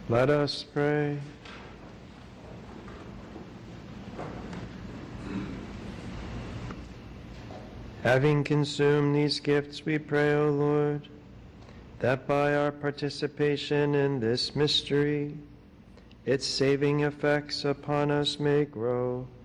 Let us pray. Having consumed these gifts, we pray, O Lord, that by our participation in this mystery, its saving effects upon us may grow,